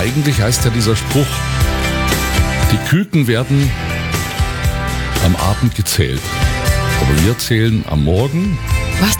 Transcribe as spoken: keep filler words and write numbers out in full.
eigentlich heißt ja dieser Spruch, die Küken werden am Abend gezählt. Aber wir zählen am Morgen